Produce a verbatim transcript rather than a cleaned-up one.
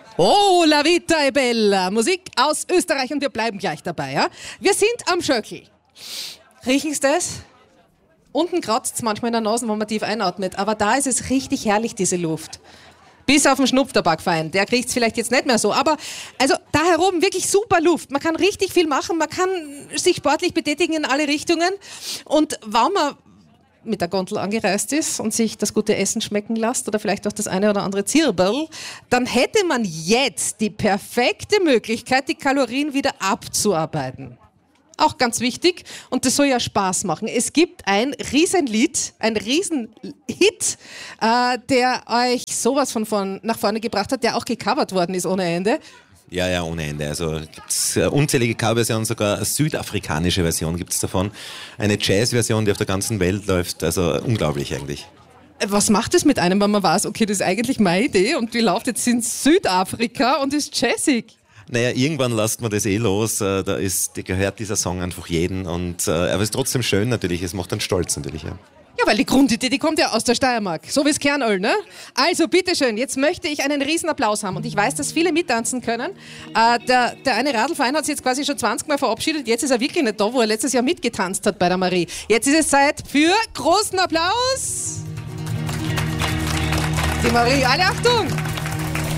Oh, La Vita è Bella. Musik aus Österreich und wir bleiben gleich dabei. Ja? Wir sind am Schöckl. Riechen Sie das? Unten kratzt es manchmal in der Nase, wenn man tief einatmet. Aber da ist es richtig herrlich, diese Luft. Bis auf den Schnupftabakfein. Der kriegt es vielleicht jetzt nicht mehr so. Aber also da herum wirklich super Luft. Man kann richtig viel machen. Man kann sich sportlich betätigen in alle Richtungen. Und wenn man mit der Gondel angereist ist und sich das gute Essen schmecken lässt oder vielleicht auch das eine oder andere Zirberl, dann hätte man jetzt die perfekte Möglichkeit, die Kalorien wieder abzuarbeiten. Auch ganz wichtig und das soll ja Spaß machen. Es gibt ein Riesenlied, ein Riesenhit, äh, der euch sowas von, von nach vorne gebracht hat, der auch gecovert worden ist ohne Ende. Ja, ja, ohne Ende. Also gibt es unzählige Coverversionen, sogar eine südafrikanische Version gibt es davon. Eine Jazz-Version, die auf der ganzen Welt läuft. Also unglaublich eigentlich. Was macht es mit einem, wenn man weiß, okay, das ist eigentlich meine Idee und die läuft jetzt in Südafrika und ist jazzig? Naja, irgendwann lässt man das eh los. Da ist, da gehört dieser Song einfach jeden. Und, äh, aber es ist trotzdem schön natürlich. Es macht dann stolz natürlich, ja. Ja, weil die Grundidee, die kommt ja aus der Steiermark, so wie das Kernöl, ne? Also, bitteschön, jetzt möchte ich einen riesen Applaus haben und ich weiß, dass viele mittanzen können. Äh, der, der eine Radlverein hat sich jetzt quasi schon zwanzig Mal verabschiedet, jetzt ist er wirklich nicht da, wo er letztes Jahr mitgetanzt hat bei der Marie. Jetzt ist es Zeit für großen Applaus. Die Marie, alle Achtung!